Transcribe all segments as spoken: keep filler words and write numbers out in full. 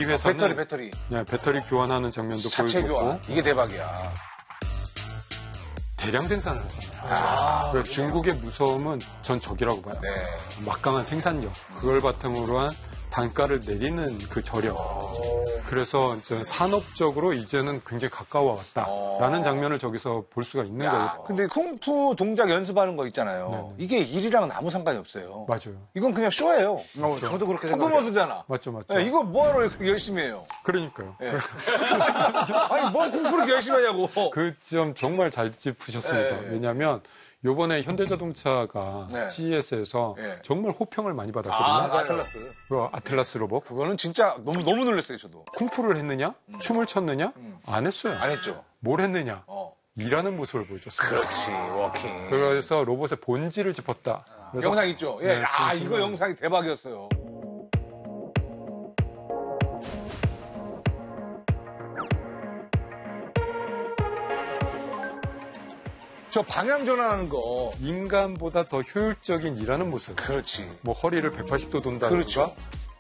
회에서는 배터리, 배터리. 네, 배터리 교환하는 장면도 자체 보여줬고 교환. 이게 대박이야. 대량 생산을 하잖아요. 아, 그러니까 중국의 무서움은 전 저기라고 봐요. 네. 막강한 생산력, 그걸 바탕으로 한 단가를 내리는 그 저력. 그래서 이제 산업적으로 이제는 굉장히 가까워 왔다라는 장면을 저기서 볼 수가 있는 야, 거예요. 근데 쿵푸 동작 연습하는 거 있잖아요. 네네. 이게 일이랑은 아무 상관이 없어요. 맞아요. 이건 그냥 쇼예요. 어, 저도 그렇게 생각해요. 퍼포먼스잖아. 맞죠, 맞죠. 네, 이거 뭐하러 이렇게 열심히 해요? 그러니까요. 네. 아니, 뭘 쿵푸를 이렇게 열심히 하냐고. 그 점 정말 잘 짚으셨습니다. 네. 왜냐하면 요번에 현대자동차가 네. 씨이에스에서 네. 정말 호평을 많이 받았거든요. 아, 아틀라스. 그 아틀라스 로봇. 그거는 진짜 너무, 너무 놀랐어요, 저도. 쿵푸를 했느냐? 춤을 췄느냐? 음. 안 했어요. 안 했죠? 뭘 했느냐? 어. 일하는 모습을 보여줬어요. 그렇지, 워킹. 그래서 로봇의 본질을 짚었다. 그래서 영상 있죠? 예. 네, 아, 그 이거 순간- 영상이 대박이었어요. 저 방향 전환하는 거. 인간보다 더 효율적인 일하는 모습. 그렇지. 뭐 허리를 백팔십 도 돈다든가 그렇죠.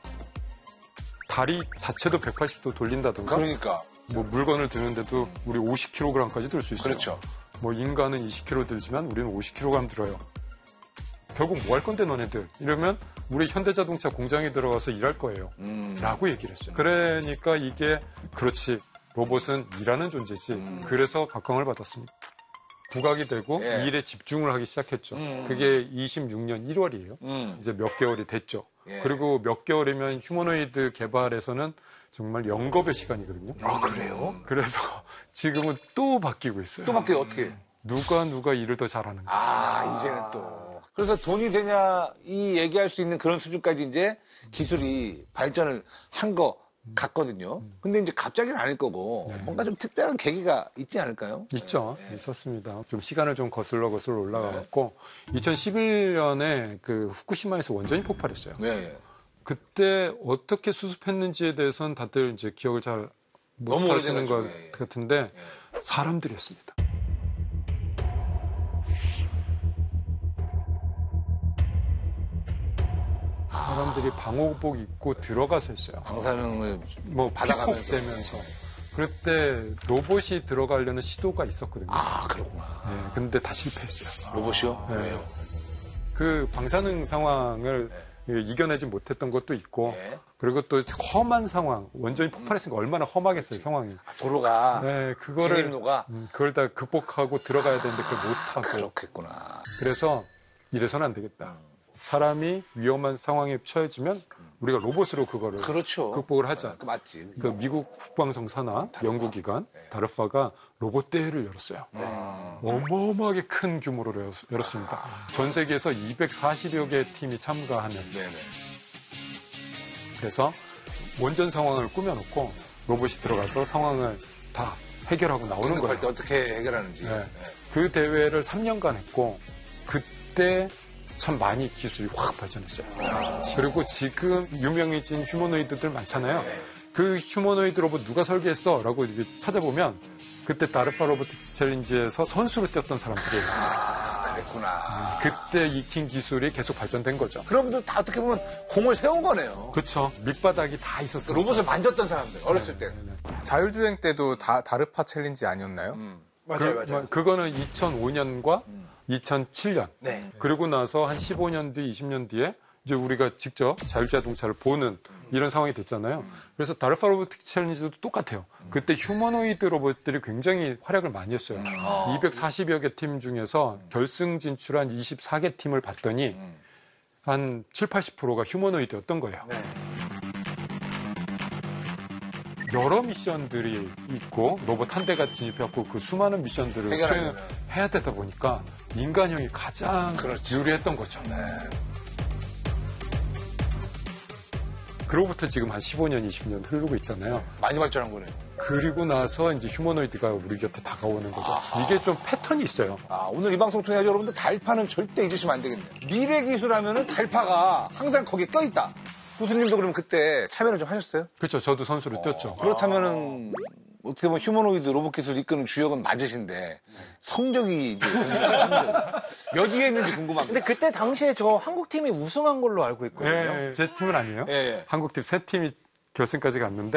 다리 자체도 백팔십 도 돌린다든가 그러니까. 뭐 물건을 드는데도 우리 오십 킬로그램까지 들 수 있어요. 그렇죠. 뭐 인간은 이십 킬로그램 들지만 우리는 오십 킬로그램 들어요. 결국 뭐 할 건데 너네들 이러면 우리 현대자동차 공장에 들어가서 일할 거예요. 음. 라고 얘기를 했어요. 그러니까 이게 그렇지 로봇은 일하는 존재지. 음. 그래서 각광을 받았습니다. 부각이 되고 예. 일에 집중을 하기 시작했죠. 음. 그게 이십육 년 일월이에요. 음. 이제 몇 개월이 됐죠. 예. 그리고 몇 개월이면 휴머노이드 개발에서는 정말 영겁의 시간이거든요. 아, 그래요? 그래서 지금은 또 바뀌고 있어요. 또 바뀌어, 어떻게? 누가 누가 일을 더 잘하는가. 아, 이제는 또. 그래서 돈이 되냐, 이 얘기할 수 있는 그런 수준까지 이제 기술이 발전을 한 거 같거든요. 근데 이제 갑자기는 아닐 거고, 네. 뭔가 좀 특별한 계기가 있지 않을까요? 있죠. 네. 있었습니다. 좀 시간을 좀 거슬러 거슬러 올라가고 이천십일 년에 그 후쿠시마에서 원전이 폭발했어요. 네. 그때 어떻게 수습했는지에 대해서는 다들 이제 기억을 잘 너무 못 하시는 것 오래돼가지고, 예. 같은데 사람들이 했습니다. 사람들이 방호복 입고 들어가서 했어요. 방사능을 뭐 받아가면서. 픽폭되면서. 그때 로봇이 들어가려는 시도가 있었거든요. 아, 그렇구나. 예, 근데 다 실패했어요. 로봇이요? 네. 왜요? 그 방사능 상황을 이겨내지 못했던 것도 있고 네. 그리고 또 험한 상황, 원전이 폭발했으니까 얼마나 험하겠어요, 상황이. 도로가, 네, 그거를 진입로가. 음, 그걸 다 극복하고 들어가야 되는데 그걸 못 하고. 그렇겠구나. 그래서 이래서는 안 되겠다. 사람이 위험한 상황에 처해지면 우리가 로봇으로 그거를 그렇죠. 극복을 하자. 그 맞지. 그 미국 국방성 산하 연구기관 다르파가 로봇 대회를 열었어요. 어마어마하게 큰 규모로 열었- 열었습니다. 전 세계에서 이백사십여 개 팀이 참가하는. 네네. 그래서 원전 상황을 꾸며놓고 로봇이 들어가서 상황을 다 해결하고 나오는 등급할 거예요. 때 어떻게 해결하는지. 네. 그 대회를 삼 년간 했고 그때 참 많이 기술이 확 발전했어요. 그리고 지금 유명해진 휴머노이드들 많잖아요. 그 휴머노이드 로봇 누가 설계했어? 라고 이렇게 찾아보면 그때 다르파 로보틱스 챌린지에서 선수로 뛰었던 사람들이에요. 아, 그랬구나. 그때 익힌 기술이 계속 발전된 거죠. 그럼 다 어떻게 보면 공을 세운 거네요. 그렇죠. 밑바닥이 다 있었어요. 로봇을 만졌던 사람들, 어렸을 때. 자율주행 때도 다 다르파 챌린지 아니었나요? 음. 맞아요, 그, 맞아요. 그거는 이천오 년과 이천칠 년. 네. 그리고 나서 한 십오 년 뒤, 이십 년 뒤에 이제 우리가 직접 자율자동차를 보는 이런 상황이 됐잖아요. 그래서 다르파 로보틱 챌린지도 똑같아요. 그때 휴머노이드 로봇들이 굉장히 활약을 많이 했어요. 이백사십여 개 팀 중에서 결승 진출한 이십사 개 팀을 봤더니 한 칠, 팔십 퍼센트가 휴머노이드였던 거예요. 네. 여러 미션들이 있고 로봇 한 대가 진입해갖고 그 수많은 미션들을 해결하려면. 수행해야 되다 보니까 인간형이 가장 그렇지. 유리했던 거죠. 그로부터 지금 한 십오 년, 이십 년 흐르고 있잖아요. 많이 발전한 거네요. 그리고 나서 이제 휴머노이드가 우리 곁에 다가오는 거죠. 이게 좀 패턴이 있어요. 아, 오늘 이 방송 통해 여러분들 달파는 절대 잊으시면 안 되겠네요. 미래 기술 하면은 달파가 항상 거기에 껴있다. 교수님도 그러면 그때 참여를 좀 하셨어요? 그렇죠. 저도 선수를 뛰었죠. 그렇다면은 어떻게 보면 휴머노이드 로봇 기술 이끄는 주역은 맞으신데 성적이 이제 성적. 몇 위에 있는지 궁금합니다. 근데 그때 당시에 저 한국팀이 우승한 걸로 알고 있거든요. 네, 제 팀은 아니에요. 예, 예. 한국팀 세 팀이 결승까지 갔는데